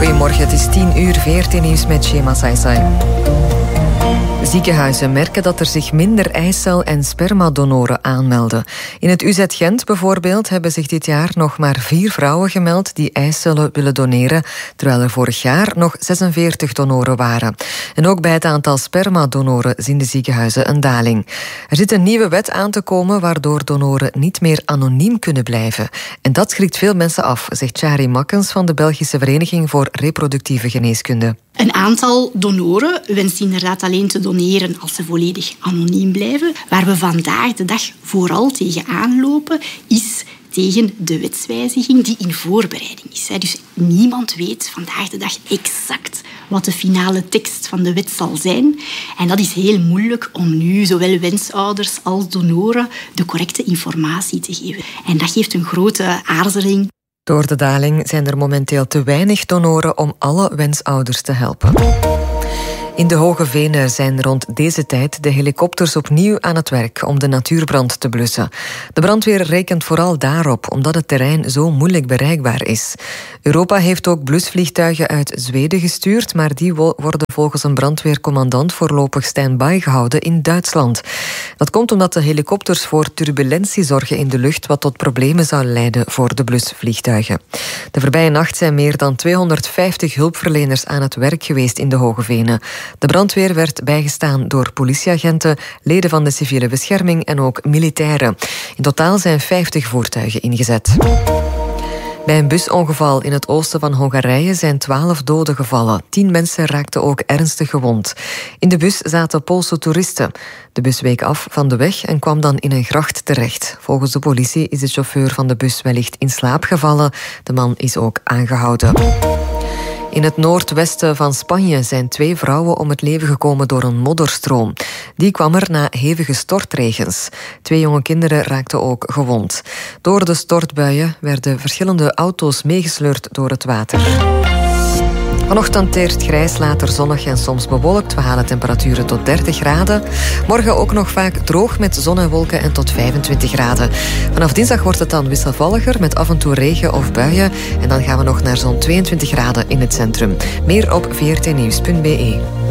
Goedemorgen, het is 10:00, VRT Nieuws met Shema Saisai. Ziekenhuizen merken dat er zich minder eicel- en spermadonoren aanmelden. In het UZ Gent bijvoorbeeld hebben zich dit jaar nog maar 4 vrouwen gemeld die eicellen willen doneren, terwijl er vorig jaar nog 46 donoren waren. En ook bij het aantal spermadonoren zien de ziekenhuizen een daling. Er zit een nieuwe wet aan te komen waardoor donoren niet meer anoniem kunnen blijven. En dat schrikt veel mensen af, zegt Chari Makkens van de Belgische Vereniging voor Reproductieve Geneeskunde. Een aantal donoren wenst inderdaad alleen te doneren als ze volledig anoniem blijven. Waar we vandaag de dag vooral tegenaan lopen, is tegen de wetswijziging die in voorbereiding is. Dus niemand weet vandaag de dag exact wat de finale tekst van de wet zal zijn. En dat is heel moeilijk om nu zowel wensouders als donoren de correcte informatie te geven. En dat geeft een grote aarzeling. Door de daling zijn er momenteel te weinig donoren om alle wensouders te helpen. In de Hoge Venen zijn rond deze tijd de helikopters opnieuw aan het werk om de natuurbrand te blussen. De brandweer rekent vooral daarop, omdat het terrein zo moeilijk bereikbaar is. Europa heeft ook blusvliegtuigen uit Zweden gestuurd, maar die worden volgens een brandweercommandant voorlopig stand-by gehouden in Duitsland. Dat komt omdat de helikopters voor turbulentie zorgen in de lucht, wat tot problemen zou leiden voor de blusvliegtuigen. De voorbije nacht zijn meer dan 250 hulpverleners aan het werk geweest in de Hoge Venen. De brandweer werd bijgestaan door politieagenten, leden van de civiele bescherming en ook militairen. In totaal zijn 50 voertuigen ingezet. Bij een busongeval in het oosten van Hongarije zijn 12 doden gevallen. 10 mensen raakten ook ernstig gewond. In de bus zaten Poolse toeristen. De bus week af van de weg en kwam dan in een gracht terecht. Volgens de politie is de chauffeur van de bus wellicht in slaap gevallen. De man is ook aangehouden. In het noordwesten van Spanje zijn 2 vrouwen om het leven gekomen door een modderstroom. Die kwam er na hevige stortregens. 2 jonge kinderen raakten ook gewond. Door de stortbuien werden verschillende auto's meegesleurd door het water. Vanochtend eerst grijs, later zonnig en soms bewolkt. We halen temperaturen tot 30 graden. Morgen ook nog vaak droog met zon en wolken en tot 25 graden. Vanaf dinsdag wordt het dan wisselvalliger met af en toe regen of buien. En dan gaan we nog naar zo'n 22 graden in het centrum. Meer op vrtnieuws.be.